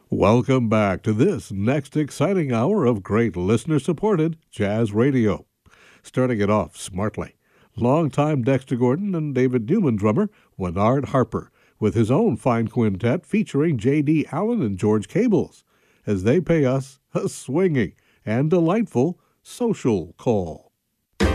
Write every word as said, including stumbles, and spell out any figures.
Welcome back to this next exciting hour of great listener-supported jazz radio. Starting it off smartly, longtime Dexter Gordon and David Newman drummer Winard Harper with his own fine quintet featuring J D. Allen and George Cables as they pay us a swinging and delightful social call.